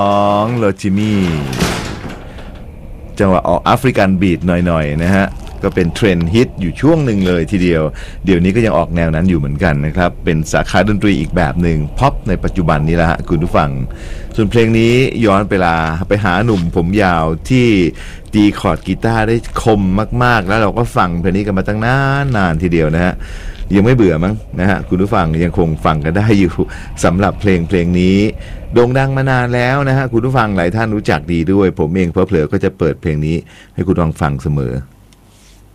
ของโรจิมี่จังหวะออกแอฟริกันบีทหน่อยๆนะฮะก็เป็นเทรนด์ฮิตอยู่ช่วงหนึ่งเลยทีเดียวเดี๋ยวนี้ก็ยังออกแนวนั้นอยู่เหมือนกันนะครับเป็นสาขาดนตรีอีกแบบหนึ่งพ็อปในปัจจุบันนี้ละฮะคุณผู้ฟังส่วนเพลงนี้ย้อนไปหาหนุ่มผมยาวที่ตีคอร์ดกีตาร์ได้คมมากๆแล้วเราก็ฟังเพลงนี้กันมาตั้งนานทีเดียวนะฮะยังไม่เบื่อมั้งนะฮะคุณผู้ฟังยังคงฟังกันได้อยู่สำหรับเพลงนี้โด่งดังมานานแล้วนะฮะคุณผู้ฟังหลายท่านรู้จักดีด้วยผมเองเผลอๆก็จะเปิดเพลงนี้ให้คุณฟังเสมอ